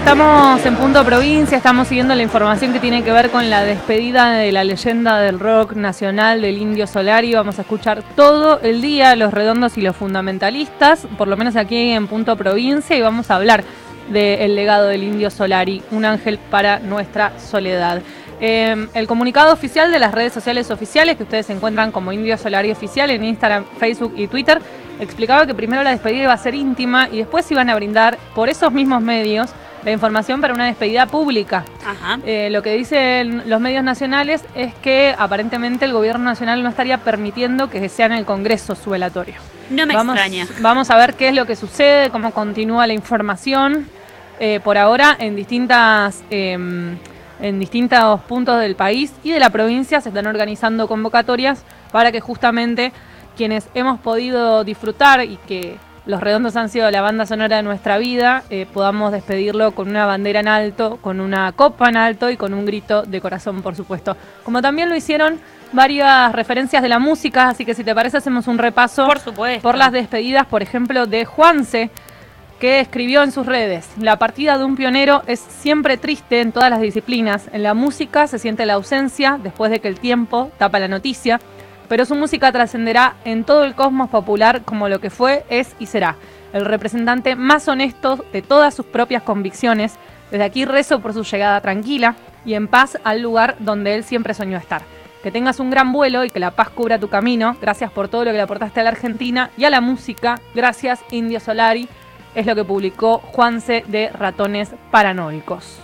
Estamos en Punto Provincia, estamos siguiendo la información que tiene que ver con la despedida de la leyenda del rock nacional del Indio Solari. Vamos a escuchar todo el día Los Redondos y los Fundamentalistas, por lo menos aquí en Punto Provincia, y vamos a hablar del legado del Indio Solari, un ángel para nuestra soledad. El comunicado oficial de las redes sociales oficiales, que ustedes encuentran como Indio Solari Oficial en Instagram, Facebook y Twitter, explicaba que primero la despedida iba a ser íntima y después iban a brindar por esos mismos medios la información para una despedida pública. Ajá. Lo que dicen los medios nacionales es que aparentemente el gobierno nacional no estaría permitiendo que sea en el Congreso su velatorio. No me extraña. Vamos a ver qué es lo que sucede, cómo continúa la información. Por ahora en distintos puntos del país y de la provincia se están organizando convocatorias para que justamente quienes hemos podido disfrutar y que Los Redondos han sido la banda sonora de nuestra vida, podamos despedirlo con una bandera en alto, con una copa en alto y con un grito de corazón, por supuesto. Como también lo hicieron varias referencias de la música, así que si te parece hacemos un repaso por las despedidas, por ejemplo, de Juanse, que escribió en sus redes: la partida de un pionero es siempre triste en todas las disciplinas. En la música se siente la ausencia después de que el tiempo tapa la noticia, pero su música trascenderá en todo el cosmos popular como lo que fue, es y será el representante más honesto de todas sus propias convicciones. Desde aquí rezo por su llegada tranquila y en paz al lugar donde él siempre soñó estar. Que tengas un gran vuelo y que la paz cubra tu camino. Gracias por todo lo que le aportaste a la Argentina y a la música. Gracias, Indio Solari. Es lo que publicó Juanse de Ratones Paranoicos.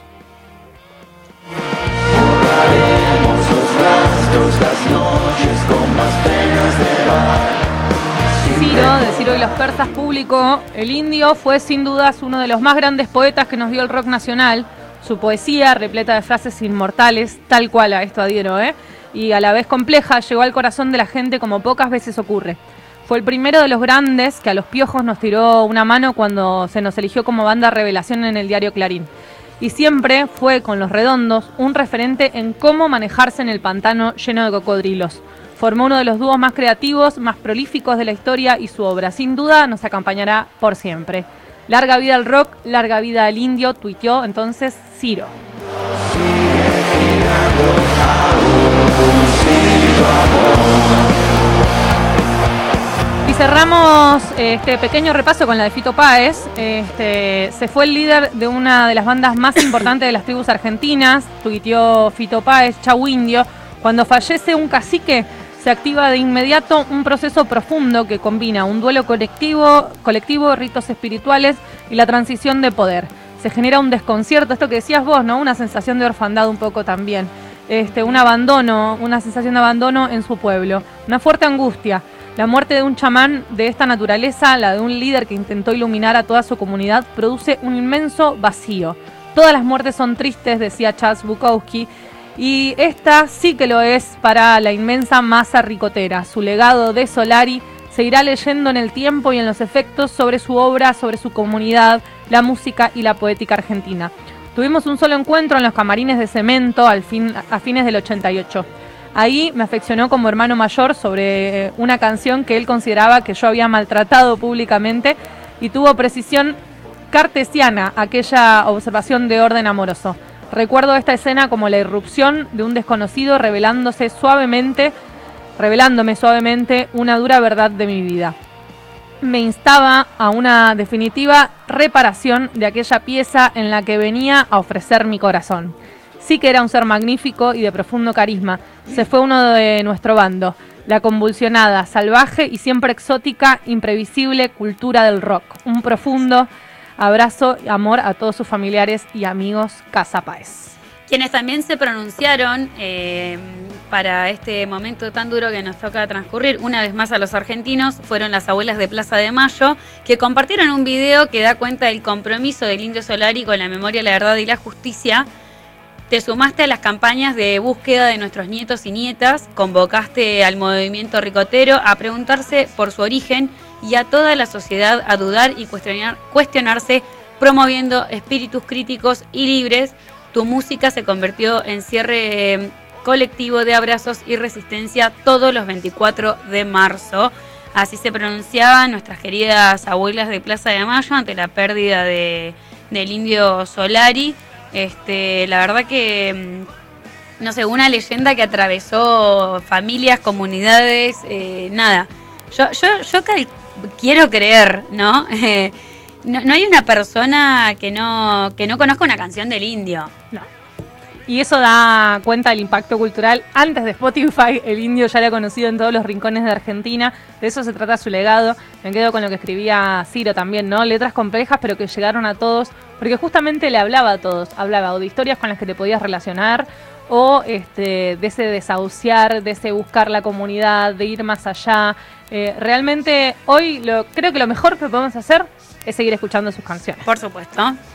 Ciro, de Ciro y los Persas, publicó: el Indio fue sin dudas uno de los más grandes poetas que nos dio el rock nacional. Su poesía, repleta de frases inmortales, tal cual, a esto adhiero, y a la vez compleja, llegó al corazón de la gente como pocas veces ocurre. Fue el primero de los grandes que a los Piojos nos tiró una mano cuando se nos eligió como banda revelación en el diario Clarín. Y siempre fue, con Los Redondos, un referente en cómo manejarse en el pantano lleno de cocodrilos. Formó uno de los dúos más creativos, más prolíficos de la historia y su obra, sin duda, nos acompañará por siempre. Larga vida al rock, larga vida al Indio, tuiteó entonces Ciro. Y cerramos este pequeño repaso con la de Fito Páez. Se fue el líder de una de las bandas más importantes de las tribus argentinas, tuiteó Fito Páez, chau Indio. Cuando fallece un cacique, se activa de inmediato un proceso profundo que combina un duelo colectivo, ritos espirituales y la transición de poder. Se genera un desconcierto, esto que decías vos, ¿no? Una sensación de orfandad un poco también. Un abandono, una sensación de abandono en su pueblo. Una fuerte angustia. La muerte de un chamán de esta naturaleza, la de un líder que intentó iluminar a toda su comunidad, produce un inmenso vacío. Todas las muertes son tristes, decía Charles Bukowski, y esta sí que lo es para la inmensa masa ricotera. Su legado de Solari se irá leyendo en el tiempo y en los efectos sobre su obra, sobre su comunidad, la música y la poética argentina. Tuvimos un solo encuentro en los camarines de Cemento a fines del 88. Ahí me afeccionó como hermano mayor sobre una canción que él consideraba que yo había maltratado públicamente y tuvo precisión cartesiana aquella observación de orden amoroso. Recuerdo esta escena como la irrupción de un desconocido revelándome suavemente una dura verdad de mi vida. Me instaba a una definitiva reparación de aquella pieza en la que venía a ofrecer mi corazón. Sí que era un ser magnífico y de profundo carisma. Se fue uno de nuestro bando. La convulsionada, salvaje y siempre exótica, imprevisible cultura del rock. Un profundo abrazo y amor a todos sus familiares y amigos. Casa Páez. Quienes también se pronunciaron para este momento tan duro que nos toca transcurrir una vez más a los argentinos fueron las abuelas de Plaza de Mayo, que compartieron un video que da cuenta del compromiso del Indio Solari con la memoria, la verdad y la justicia. Te sumaste a las campañas de búsqueda de nuestros nietos y nietas, convocaste al movimiento ricotero a preguntarse por su origen y a toda la sociedad a dudar y cuestionarse, promoviendo espíritus críticos y libres. Tu música se convirtió en cierre colectivo de abrazos y resistencia todos los 24 de marzo. Así se pronunciaban nuestras queridas abuelas de Plaza de Mayo ante la pérdida de del Indio Solari. La verdad que, no sé, una leyenda que atravesó familias, comunidades, nada. Yo quiero creer, ¿no? No hay una persona que no conozca una canción del Indio. No. Y eso da cuenta del impacto cultural. Antes de Spotify, el Indio ya era conocido en todos los rincones de Argentina. De eso se trata su legado. Me quedo con lo que escribía Ciro también, ¿no? Letras complejas, pero que llegaron a todos. Porque justamente le hablaba a todos. Hablaba o de historias con las que te podías relacionar, o de ese desahuciar, de ese buscar la comunidad, de ir más allá. Realmente hoy creo que lo mejor que podemos hacer es seguir escuchando sus canciones. Por supuesto.